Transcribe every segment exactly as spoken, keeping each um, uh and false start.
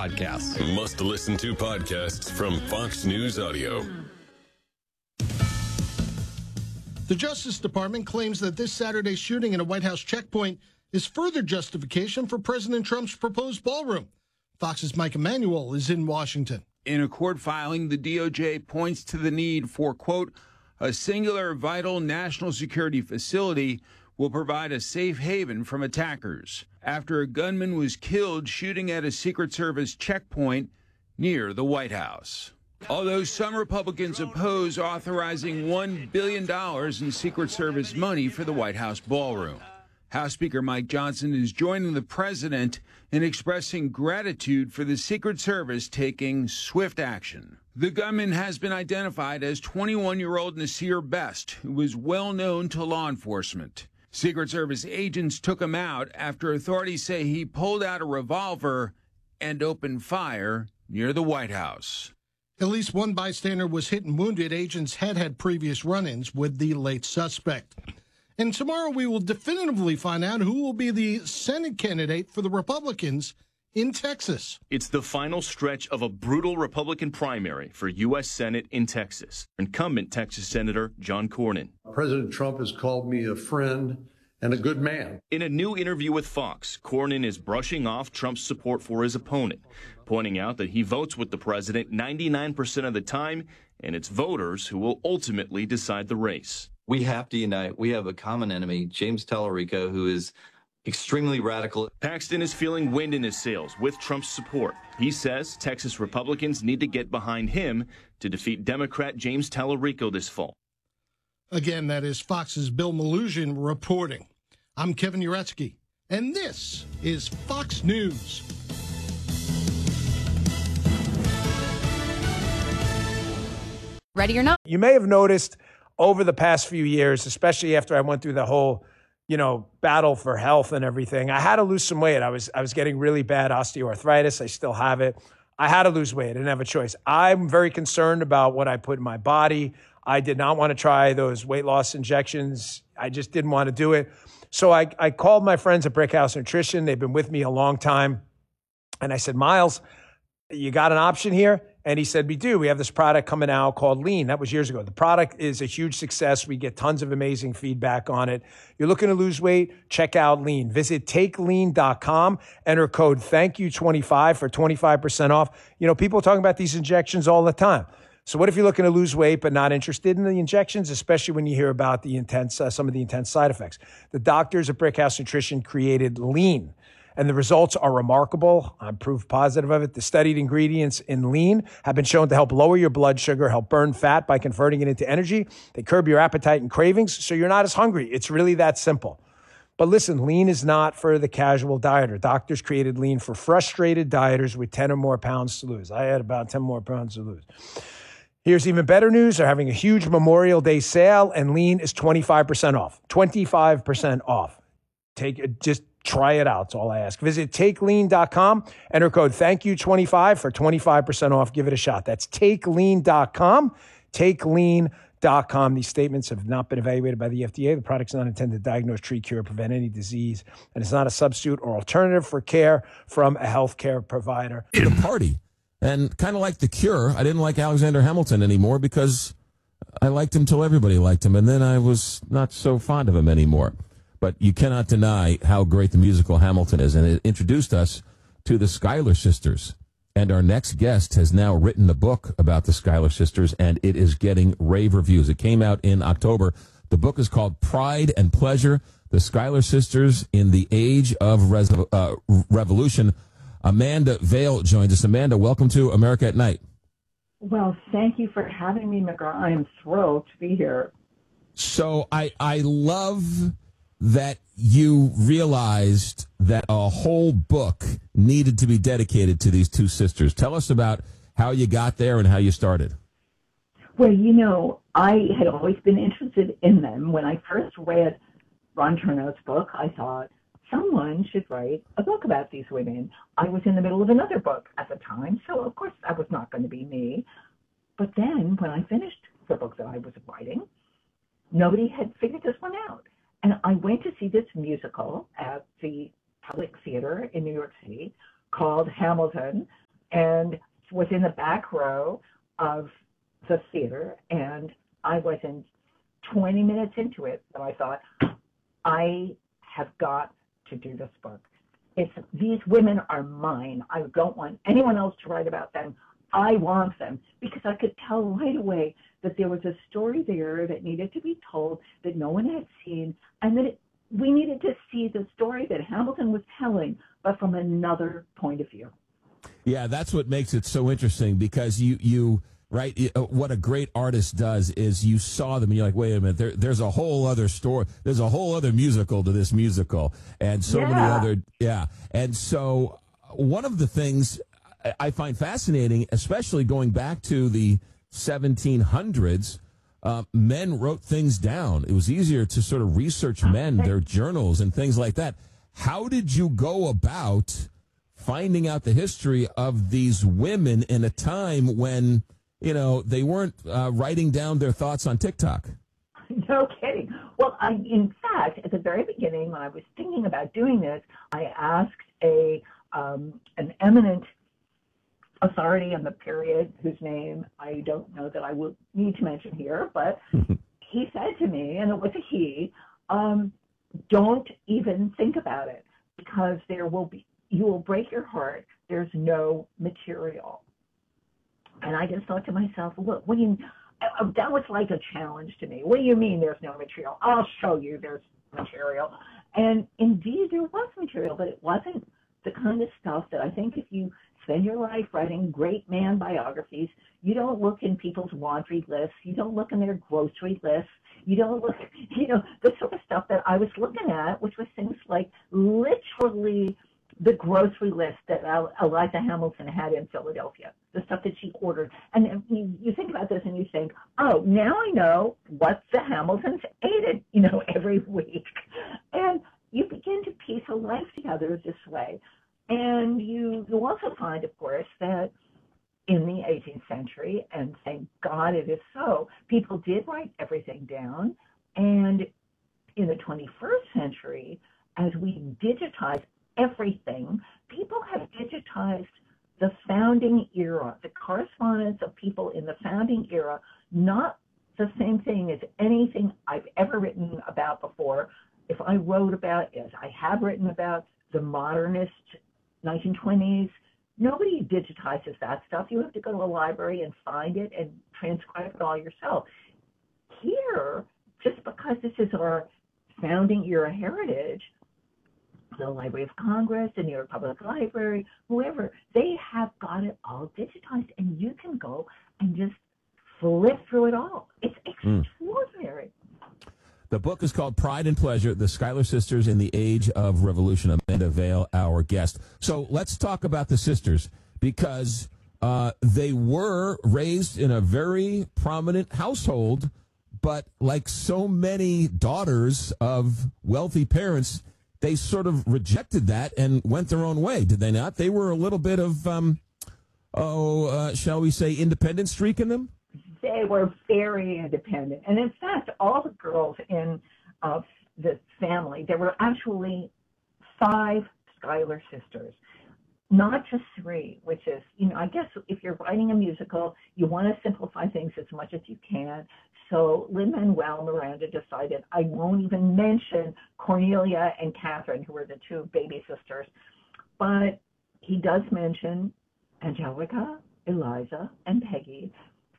podcasts. Must listen to podcasts from Fox News Audio. The Justice Department claims that this Saturday's shooting in a White House checkpoint is further justification for President Trump's proposed ballroom. Fox's Mike Emanuel is in Washington. In a court filing, the D O J points to the need for, quote, a singular vital national security facility will provide a safe haven from attackers after a gunman was killed shooting at a Secret Service checkpoint near the White House. Although some Republicans oppose authorizing one billion dollars in Secret Service money for the White House ballroom, House Speaker Mike Johnson is joining the president in expressing gratitude for the Secret Service taking swift action. The gunman has been identified as twenty-one-year-old Nasir Best, who was well known to law enforcement. Secret Service agents took him out after authorities say he pulled out a revolver and opened fire near the White House. At least one bystander was hit and wounded. Agents had had previous run-ins with the late suspect. And tomorrow we will definitively find out who will be the Senate candidate for the Republicans in Texas. It's the final stretch of a brutal Republican primary for U S Senate in Texas. Incumbent Texas Senator John Cornyn. President Trump has called me a friend and a good man. In a new interview with Fox, Cornyn is brushing off Trump's support for his opponent, pointing out that he votes with the president ninety-nine percent of the time, and it's voters who will ultimately decide the race. We have to unite. We have a common enemy, James Tallarico, who is extremely radical. Paxton is feeling wind in his sails with Trump's support. He says Texas Republicans need to get behind him to defeat Democrat James Tallarico this fall. Again, that is Fox's Bill Malugin reporting. I'm Kevin Uretsky, and this is Fox News. Ready or not? You may have noticed over the past few years, especially after I went through the whole, you know, battle for health and everything, I had to lose some weight. I was I was getting really bad osteoarthritis. I still have it. I had to lose weight. I didn't have a choice. I'm very concerned about what I put in my body. I did not want to try those weight loss injections. I just didn't want to do it. So I, I called my friends at Brickhouse Nutrition. They've been with me a long time. And I said, Miles, you got an option here? And he said, we do. We have this product coming out called Lean. That was years ago. The product is a huge success. We get tons of amazing feedback on it. You're looking to lose weight? Check out Lean. Visit take lean dot com. Enter code thank you twenty-five for twenty-five percent off. You know, people are talking about these injections all the time. So what if you're looking to lose weight but not interested in the injections, especially when you hear about the intense, uh, some of the intense side effects? The doctors at Brickhouse Nutrition created Lean, and the results are remarkable. I'm proof positive of it. The studied ingredients in Lean have been shown to help lower your blood sugar, help burn fat by converting it into energy. They curb your appetite and cravings, so you're not as hungry. It's really that simple. But listen, Lean is not for the casual dieter. Doctors created Lean for frustrated dieters with ten or more pounds to lose. I had about ten more pounds to lose. Here's even better news. They're having a huge Memorial Day sale, and Lean is twenty-five percent off. twenty-five percent off. Take it, just try it out. That's all I ask. Visit take lean dot com. Enter code thank you twenty-five for twenty-five percent off. Give it a shot. That's take lean dot com. take lean dot com. These statements have not been evaluated by the F D A. The product's not intended to diagnose, treat, cure, prevent any disease, and it's not a substitute or alternative for care from a healthcare provider. The party. And kind of like The Cure, I didn't like Alexander Hamilton anymore because I liked him till everybody liked him, and then I was not so fond of him anymore. But you cannot deny how great the musical Hamilton is, and it introduced us to the Schuyler Sisters. And our next guest has now written a book about the Schuyler Sisters, and it is getting rave reviews. It came out in October. The book is called Pride and Pleasure, The Schuyler Sisters in the Age of Res- uh, Revolution. Amanda Vale joins us. Amanda, welcome to America at Night. Well, thank you for having me, McGraw. I am thrilled to be here. So I I love that you realized that a whole book needed to be dedicated to these two sisters. Tell us about how you got there and how you started. Well, you know, I had always been interested in them. When I first read Ron Chernow's book, I thought, someone should write a book about these women. I was in the middle of another book at the time, so of course that was not going to be me. But then when I finished the book that I was writing, nobody had figured this one out. And I went to see this musical at the Public Theater in New York City called Hamilton. and was in the back row of the theater, and I wasn't twenty minutes into it, and I thought, I have got to do this book. It's, these women are mine. I don't want anyone else to write about them. I want them, because I could tell right away that there was a story there that needed to be told that no one had seen, and that it, we needed to see the story that Hamilton was telling, but from another point of view. Yeah, that's what makes it so interesting, because you, you right, what a great artist does is you saw them and you're like, wait a minute, there, there's a whole other story. There's a whole other musical to this musical, and so yeah. many other, yeah. And so one of the things I find fascinating, especially going back to the seventeen hundreds, uh, men wrote things down. It was easier to sort of research men, their journals and things like that. How did you go about finding out the history of these women in a time when, you know, they weren't uh, writing down their thoughts on TikTok? No kidding. Well, I, in fact, at the very beginning, when I was thinking about doing this, I asked a um, an eminent authority on the period, whose name I don't know that I will need to mention here, but he said to me, and it was a he, um, don't even think about it, because there will be, you will break your heart. There's no material. And I just thought to myself, look, what do you, that was like a challenge to me. What do you mean there's no material? I'll show you there's material. And indeed there was material, but it wasn't the kind of stuff that I think if you spend your life writing great man biographies, you don't look in people's laundry lists, you don't look in their grocery lists, you don't look, you know, the sort of stuff that I was looking at, which was things like literally the grocery list that Eliza Hamilton had in Philadelphia, the stuff that she ordered. And you, you think about this and you think, oh, now I know what the Hamiltons ate, you know, every week. And you begin to piece a life together this way. And you, you also find, of course, that in the eighteenth century, and thank God it is so, people did write everything down. And in the twenty-first century, as we digitize everything, people have digitized the founding era, the correspondence of people in the founding era, not the same thing as anything I've ever written about before. If I wrote about, as I have written about, the modernist nineteen twenties, nobody digitizes that stuff. You have to go to a library and find it and transcribe it all yourself. Here, just because this is our founding era heritage, the Library of Congress, the New York Public Library, whoever, they have got it all digitized, and you can go and just flip through it all. It's extraordinary. Mm. The book is called Pride and Pleasure, The Schuyler Sisters in the Age of Revolution. Amanda Vale, our guest. So let's talk about the sisters, because uh, they were raised in a very prominent household, but like so many daughters of wealthy parents, they sort of rejected that and went their own way, did they not? They were a little bit of, um, oh, uh, shall we say, independent streak in them? They were very independent. And in fact, all the girls in uh, the family, there were actually five Schuyler sisters, not just three, which is, you know, I guess if you're writing a musical, you want to simplify things as much as you can. So Lin-Manuel Miranda decided I won't even mention Cornelia and Catherine, who were the two baby sisters, but he does mention Angelica, Eliza, and Peggy.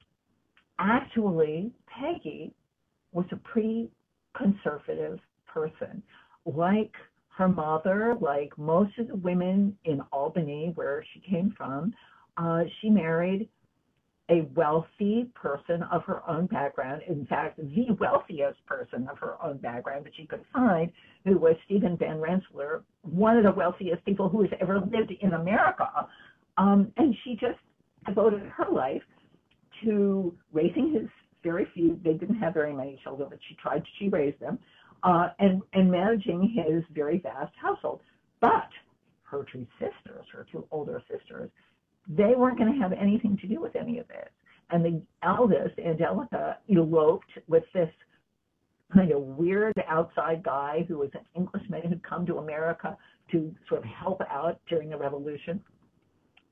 Actually, Peggy was a pretty conservative person. Like her mother, like most of the women in Albany, where she came from, uh, she married a wealthy person of her own background. In fact, the wealthiest person of her own background that she could find, who was Stephen Van Rensselaer, one of the wealthiest people who has ever lived in America. Um, and she just devoted her life to raising his very few, they didn't have very many children, but she tried, she raised them, uh, and, and managing his very vast household. But her two sisters, her two older sisters, they weren't going to have anything to do with any of this. And the eldest, Angelica, eloped with this kind of weird outside guy who was an Englishman who'd come to America to sort of help out during the Revolution.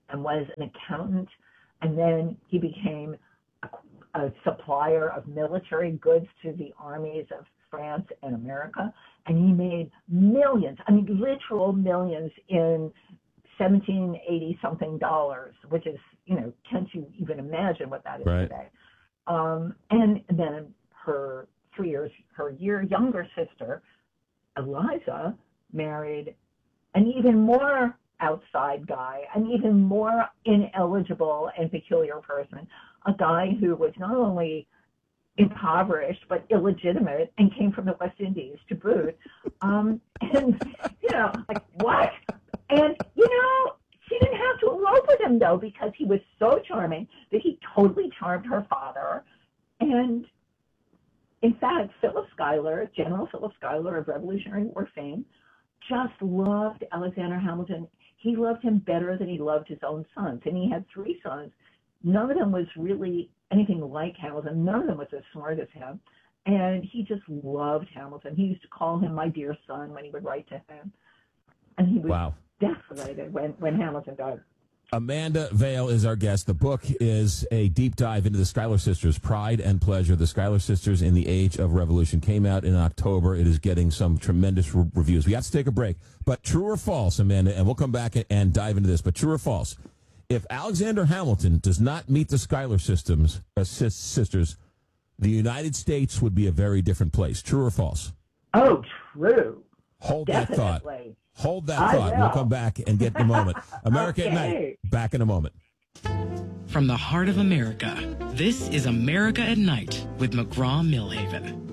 and was an accountant. And then he became a, a supplier of military goods to the armies of France and America. And he made millions, I mean, literal millions in seventeen eighty something dollars, which is, you know, can't you even imagine what that is right. today? Um, and then her three years, her year younger sister, Eliza, married an even more outside guy, an even more ineligible and peculiar person, a guy who was not only impoverished but illegitimate and came from the West Indies to boot. Um, and, you know, like, what? And, you know, she didn't have to elope with him, though, because he was so charming that he totally charmed her father. And, in fact, Philip Schuyler, General Philip Schuyler of Revolutionary War fame, just loved Alexander Hamilton. He loved him better than he loved his own sons. And he had three sons. None of them was really anything like Hamilton. None of them was as smart as him. And he just loved Hamilton. He used to call him my dear son when he would write to him. And he was wow. desolated when, when Hamilton died. Amanda Vale is our guest. The book is a deep dive into the Schuyler sisters, Pride and Pleasure. The Schuyler sisters in the Age of Revolution came out in October. It is getting some tremendous re- reviews. We have to take a break. But true or false, Amanda, and we'll come back and, and dive into this, but true or false, if Alexander Hamilton does not meet the Schuyler systems, uh, sisters, the United States would be a very different place. True or false? Oh, true. Hold Definitely. that thought. Hold that I thought. will. We'll come back and get the moment. America Okay. at Night. Back in a moment. From the heart of America, this is America at Night with McGraw-Millhaven.